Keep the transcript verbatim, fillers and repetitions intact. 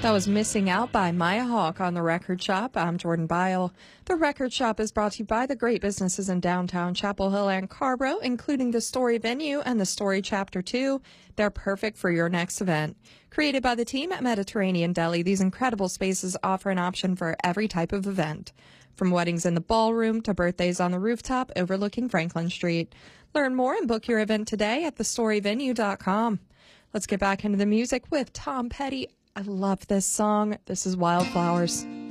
That was Missing Out by Maya Hawke on The Record Shop. I'm Jordan Byle. The Record Shop is brought to you by the great businesses in downtown Chapel Hill and Carborough, including the Story Venue and the Story Chapter two. They're perfect for your next event. Created by the team at Mediterranean Deli, these incredible spaces offer an option for every type of event. From weddings in the ballroom to birthdays on the rooftop overlooking Franklin Street. Learn more and book your event today at the story venue dot com. Let's get back into the music with Tom Petty. I love this song. This is Wildflowers.